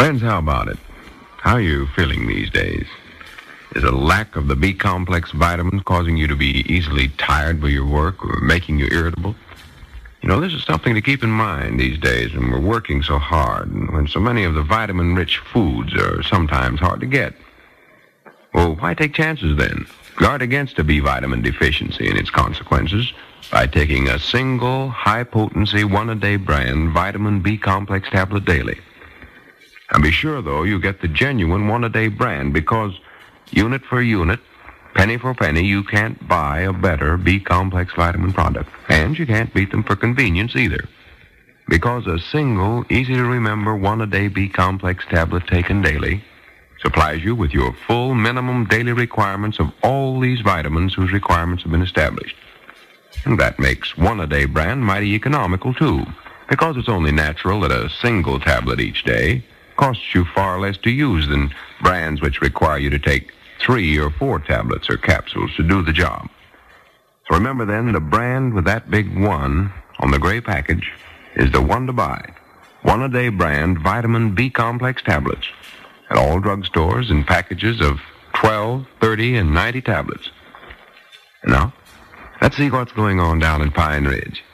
Friends, how about it? How are you feeling these days? Is a lack of the B-complex vitamins causing you to be easily tired by your work or making you irritable? You know, this is something to keep in mind these days when we're working so hard and when so many of the vitamin-rich foods are sometimes hard to get. Well, why take chances then? Guard against a B vitamin deficiency and its consequences by taking a single high-potency one-a-day brand vitamin B-complex tablet daily. And be sure, though, you get the genuine one-a-day brand because unit for unit, penny for penny, you can't buy a better B-complex vitamin product. And you can't beat them for convenience either. Because a single, easy-to-remember one-a-day B-complex tablet taken daily supplies you with your full minimum daily requirements of all these vitamins whose requirements have been established. And that makes one-a-day brand mighty economical, too, because it's only natural that a single tablet each day costs you far less to use than brands which require you to take 3 or 4 tablets or capsules to do the job. So remember then, the brand with that big 1 on the gray package is the one to buy. One-a-day brand vitamin B-complex tablets at all drugstores in packages of 12, 30, and 90 tablets. Now, let's see what's going on down in Pine Ridge.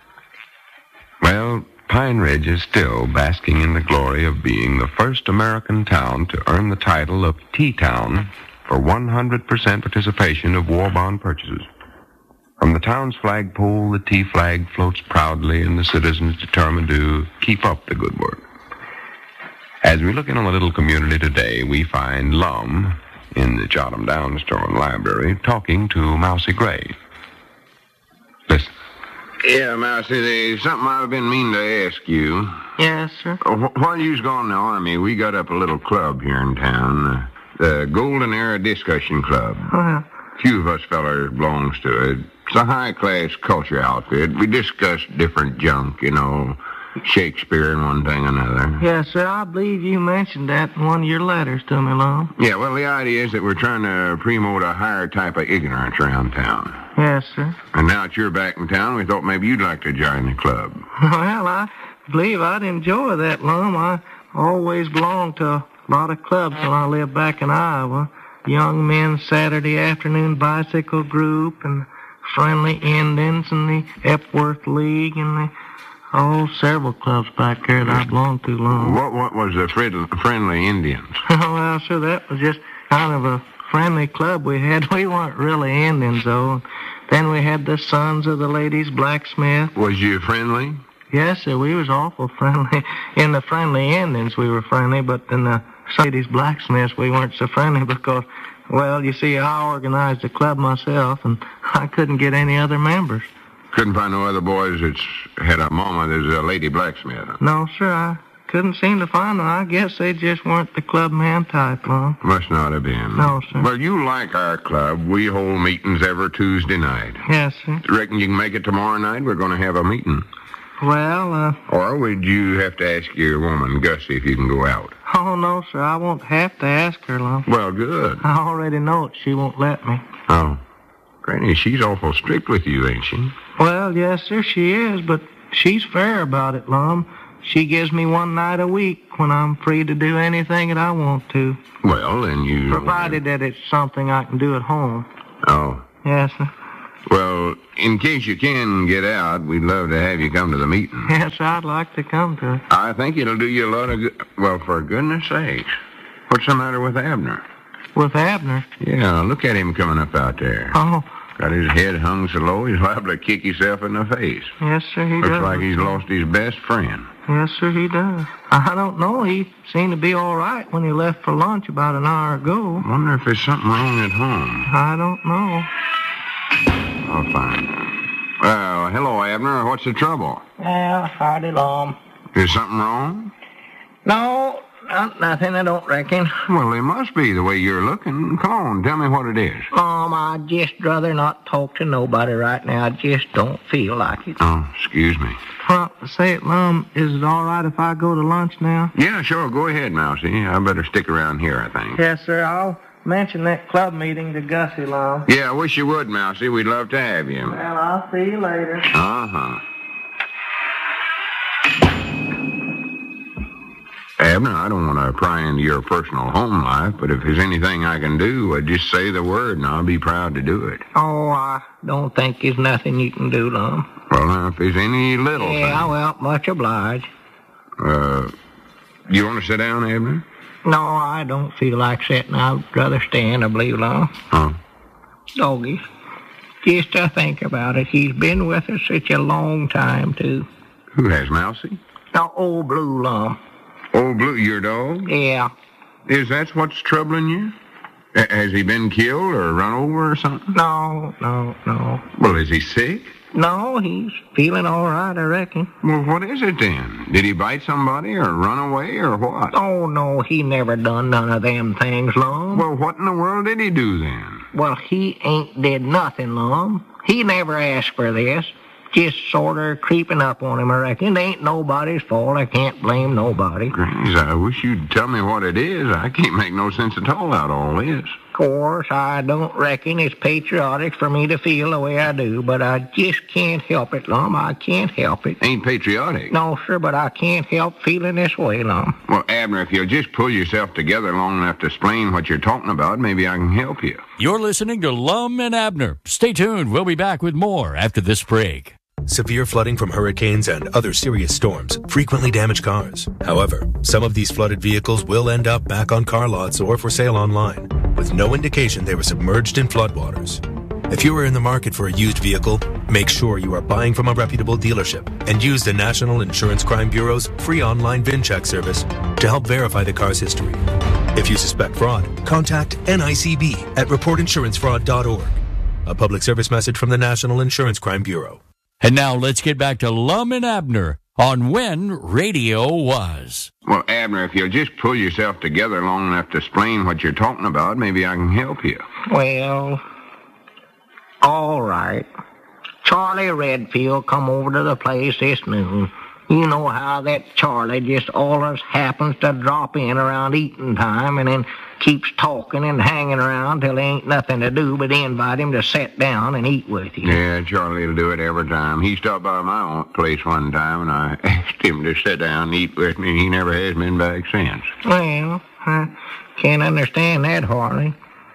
Well, Pine Ridge is still basking in the glory of being the first American town to earn the title of T-Town for 100% participation of war bond purchases. From the town's flagpole, the T flag floats proudly, and the citizens determined to keep up the good work. As we look in on the little community today, we find Lum in the Jot 'em Down store and library talking to Mousie Gray. Listen. Yeah, Mousie, there's something I've been meaning to ask you. Yes, sir. While you was gone in the Army, we got up a little club here in town, the Golden Era Discussion Club. Well, A few of us fellers belongs to it. It's a high-class culture outfit. We discuss different junk, you know, Shakespeare and one thing or another. yes, sir. I believe you mentioned that in one of your letters to me, Lum. Yeah, well, the idea is that we're trying to promote a higher type of ignorance around town. Yes, sir. And now that you're back in town, we thought maybe you'd like to join the club. Well, I believe I'd enjoy that, Lum. I always belonged to a lot of clubs when I lived back in Iowa. Young Men's Saturday Afternoon Bicycle Group and Friendly Indians and the Epworth League and several clubs back there that I belonged to, Lum. What was the Friendly Indians? Well, sir, that was just kind of a friendly club we had. We weren't really Indians, though. Then we had the Sons of the Ladies Blacksmith. Was you friendly? Yes, sir, we was awful friendly. In the Friendly Indians, we were friendly, but in the Ladies Blacksmiths, we weren't so friendly because, well, you see, I organized the club myself, and I couldn't get any other members. Couldn't find no other boys that's had a mama that's a lady blacksmith. No, sir, I couldn't seem to find them. I guess they just weren't the club man type, Lum. Must not have been. No, sir. Well, you like our club. We hold meetings every Tuesday night. Yes, sir. Reckon you can make it tomorrow night? We're going to have a meeting. Well, Or would you have to ask your woman, Gussie, if you can go out? oh, no, sir, I won't have to ask her, Lum. Well, good. I already know it. She won't let me. Oh. Granny, she's awful strict with you, ain't she? Well, yes, sir, she is, but she's fair about it, Lum. She gives me one night a week when I'm free to do anything that I want to. Well, then you... Provided that it's something I can do at home. Oh. Yes, sir. Well, in case you can get out, we'd love to have you come to the meeting. Yes, I'd like to come to it. I think it'll do you a lot of good. Well, for goodness sakes. What's the matter with Abner? With Abner? Yeah, look at him coming up out there. Oh, Got his head hung so low, he's liable to kick himself in the face. yes, sir, he Looks does. like he's lost his best friend. Yes, sir, he does. I don't know. He seemed to be all right when he left for lunch about an hour ago. Wonder if there's something wrong at home. I don't know. I'll find out. Well, hello, Abner. What's the trouble? Well, howdy, Lum. Is something wrong? No, nothing, I don't reckon. Well, there must be the way you're looking. Come on, tell me what it is. I'd just rather not talk to nobody right now. I just don't feel like it. Oh, excuse me. Well, say it, Lum, is it all right if I go to lunch now? Yeah, sure. Go ahead, Mousie. I better stick around here, I think. Yes, sir, I'll mention that club meeting to Gussie, Lum. Yeah, I wish you would, Mousie. We'd love to have you. Well, I'll see you later. Uh-huh. Abner, I don't want to pry into your personal home life, but if there's anything I can do, just say the word and I'll be proud to do it. Oh, I don't think there's nothing you can do, Lum. Well, now, if there's any little Yeah, well, much obliged. You want to sit down, Abner? No, I don't feel like sitting. I'd rather stand, I believe, Lum. Huh? Doggies, just to think about it, he's been with us such a long time, too. Who has, Mousy? Now, old Blue, Lum. Old Blue, your dog? Yeah. Is that what's troubling you? Has he been killed or run over or something? No. Well, is he sick? No, he's feeling all right, I reckon. Well, what is it then? Did he bite somebody or run away or what? Oh, no, he never done none of them things, Lum. Well, what in the world did he do then? Well, he ain't did nothing, Lum. He never asked for this. Just sort of creeping up on him, I reckon. It ain't nobody's fault. I can't blame nobody. Grannies, I wish you'd tell me what it is. I can't make no sense at all out of all this. Of course, I don't reckon it's patriotic for me to feel the way I do, but I just can't help it, Lum. I can't help it. Ain't patriotic? No, sir, but I can't help feeling this way, Lum. Well, Abner, if you'll just pull yourself together long enough to explain what you're talking about, maybe I can help you. You're listening to Lum and Abner. Stay tuned. We'll be back with more after this break. Severe flooding from hurricanes and other serious storms frequently damage cars. However, some of these flooded vehicles will end up back on car lots or for sale online, with no indication they were submerged in floodwaters. If you are in the market for a used vehicle, make sure you are buying from a reputable dealership and use the National Insurance Crime Bureau's free online VIN check service to help verify the car's history. If you suspect fraud, contact NICB at reportinsurancefraud.org. A public service message from the National Insurance Crime Bureau. And now let's get back to Lum and Abner on When Radio Was. Well, Abner, if you'll just pull yourself together long enough to explain what you're talking about, maybe I can help you. Well, all right. Charlie Redfield come over to the place this noon. You know how that Charlie just always happens to drop in around eating time and then keeps talking and hanging around till there ain't nothing to do but invite him to sit down and eat with you. Yeah, Charlie'll do it every time. He stopped by my own place one time, and I asked him to sit down and eat with me, and he never has been back since. Well, I can't understand that, Harley.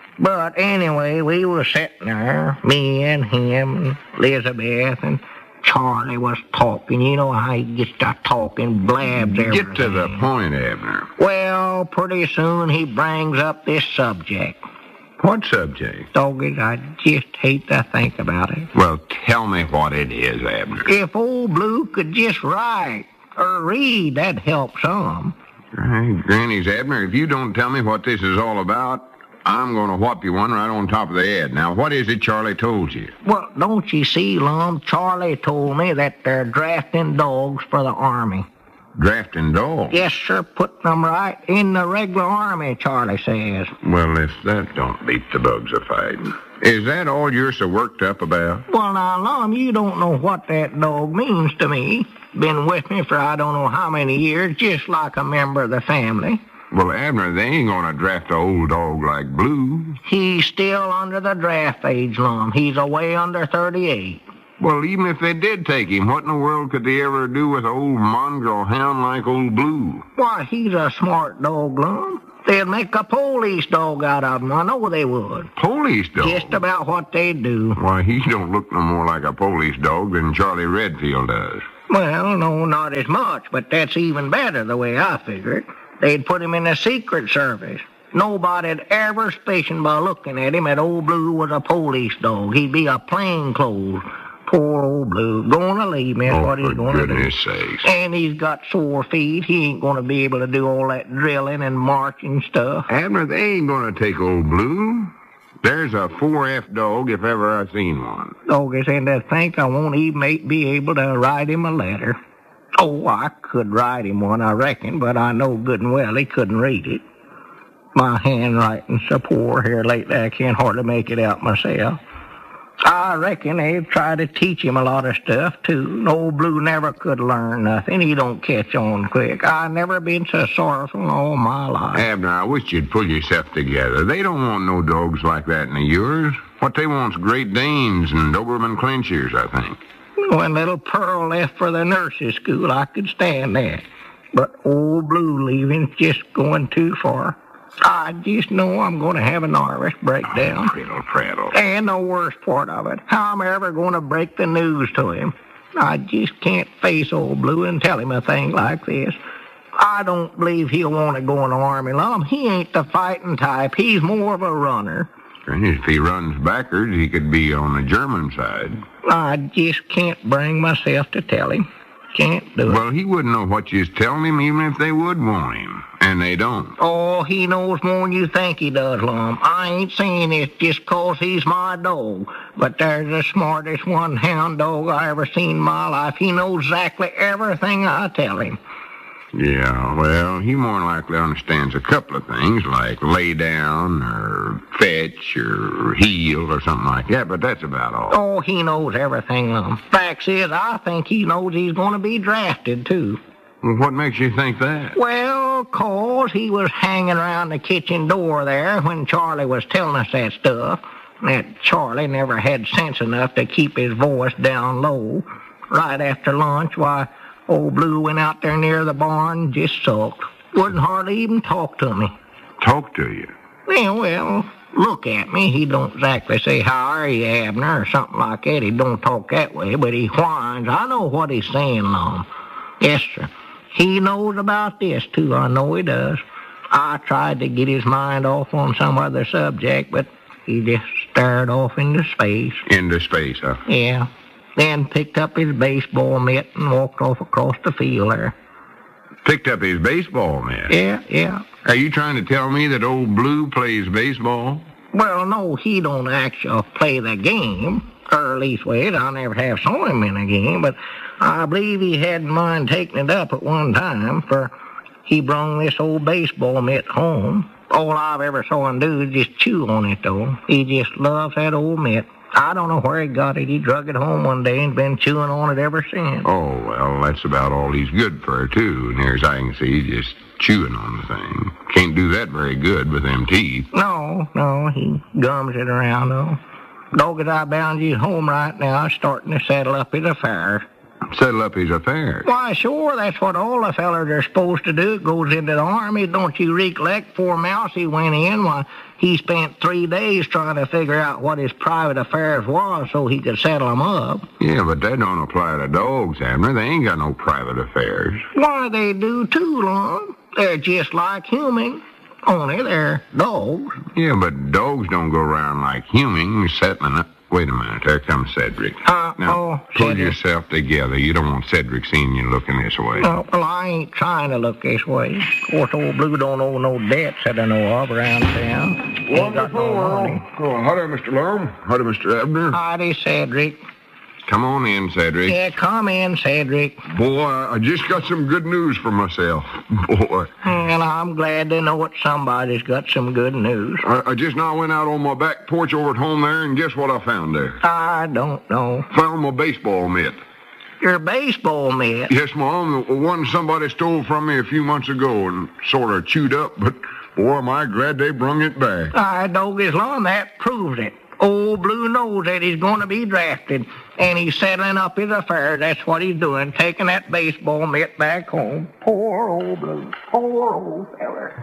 But anyway, we were sitting there, me and him and Elizabeth, and Charlie was talking. You know how he gets to talking, blabs everything. Get to the point, Abner. Well, pretty soon he brings up this subject. What subject? Doggies, I just hate to think about it. Well, tell me what it is, Abner. If old Blue could just write or read, that'd help some. Grannies, Abner, if you don't tell me what this is all about, I'm going to whop you one right on top of the head. Now, what is it Charlie told you? Well, don't you see, Lum? Charlie told me that they're drafting dogs for the Army. Drafting dogs? Yes, sir, putting them right in the regular Army, Charlie says. Well, if that don't beat the bugs of fighting. Is that all you're so worked up about? Well, now, Lum, you don't know what that dog means to me. Been with me for I don't know how many years, just like a member of the family. Well, Abner, they ain't going to draft an old dog like Blue. He's still under the draft age, Lum. He's away under 38. Well, even if they did take him, what in the world could they ever do with an old mongrel hound like old Blue? Why, he's a smart dog, Lum. They'd make a police dog out of him. I know they would. Police dog? Just about what they'd do. Why, he don't look no more like a police dog than Charlie Redfield does. Well, no, not as much, but that's even better the way I figure it. They'd put him in the Secret Service. Nobody'd ever suspicion by looking at him that old Blue was a police dog. He'd be a plainclothes. Poor old Blue. Going to leave me. That's what he's going to do. For goodness sakes. And he's got sore feet. He ain't going to be able to do all that drilling and marching stuff. Abner, they ain't going to take old Blue. There's a 4F dog if ever I seen one. Doggies, and to think I won't even be able to write him a letter. Oh, I could write him one, I reckon, but I know good and well he couldn't read it. My handwriting's so poor here lately I can't hardly make it out myself. I reckon they've tried to teach him a lot of stuff, too. Old Blue never could learn nothing. He don't catch on quick. I never been so sorrowful in all my life. Abner, I wish you'd pull yourself together. They don't want no dogs like that in yours. What they want's Great Danes and Doberman Clinchers, I think. When little Pearl left for the nurse's school, I could stand that. But old Blue leaving's just going too far. I just know I'm going to have a nervous breakdown. Prattle. And the worst part of it, how I'm ever going to break the news to him. I just can't face old Blue and tell him a thing like this. I don't believe he'll want to go in the army, Lum. He ain't the fighting type. He's more of a runner. If he runs backwards, he could be on the German side. I just can't bring myself to tell him. Can't do it. Well, he wouldn't know what you're telling him even if they would want him. And they don't. Oh, he knows more than you think he does, Lum. I ain't saying it just 'cause he's my dog. But there's the smartest one-hound dog I ever seen in my life. He knows exactly everything I tell him. Yeah, well, he more than likely understands a couple of things, like lay down or fetch or heel or something like that, but that's about all. Oh, he knows everything, Lum. Facts is, I think he knows he's going to be drafted, too. Well, what makes you think that? Well, 'cause he was hanging around the kitchen door there when Charlie was telling us that stuff. That Charlie never had sense enough to keep his voice down low. Right after lunch, why, old Blue went out there near the barn and just sulked. Wouldn't hardly even talk to me. Talk to you? Well, look at me. He don't exactly say, "How are you, Abner?" or something like that. He don't talk that way, but he whines. I know what he's saying, Lum. Yes, sir. He knows about this, too. I know he does. I tried to get his mind off on some other subject, but he just stared off into space. Into space, huh? Yeah. Then picked up his baseball mitt and walked off across the field there. Picked up his baseball mitt? Yeah. Are you trying to tell me that old Blue plays baseball? Well, no, he don't actually play the game. Or leastways, I never have saw him in a game, but I believe he had in mind taking it up at one time, for he brung this old baseball mitt home. All I've ever saw him do is just chew on it, though. He just loves that old mitt. I don't know where he got it. He drug it home one day and been chewing on it ever since. Oh, well, that's about all he's good for, too. Near as I can see, just chewing on the thing. Can't do that very good with them teeth. No, he gums it around, though. Dog that I bound you home right now is starting to settle up his affairs. Settle up his affairs? Why, sure, that's what all the fellers are supposed to do. It goes into the army. Don't you recollect? Poor Mousy went in. Why, he spent 3 days trying to figure out what his private affairs was so he could settle them up. Yeah, but that don't apply to dogs, Abner. They ain't got no private affairs. Why, they do too, Lum. They're just like humans. Only they're dogs. Yeah, but dogs don't go around like humans settling up. Wait a minute, there comes Cedric. Now, pull Cedric. yourself together. You don't want Cedric seeing you looking this way. Well, I ain't trying to look this way. Of course, old Blue don't owe no debts that I know of around town. Ain't got no money. Oh, howdy, Mr. Lum. Howdy, Mr. Abner. Howdy, Cedric. Come on in, Cedric. Yeah, come in, Cedric. Boy, I just got some good news for myself. Boy. And I'm glad to know that somebody's got some good news. I just now went out on my back porch over at home there, and guess what I found there? I don't know. Found my baseball mitt. Your baseball mitt? Yes, Mom, the one somebody stole from me a few months ago and sort of chewed up, but boy, am I glad they brung it back. I dog his lawn. That proves it. Old Blue knows that he's going to be drafted, and he's settling up his affairs. That's what he's doing, taking that baseball mitt back home. Poor old Blue. Poor old feller.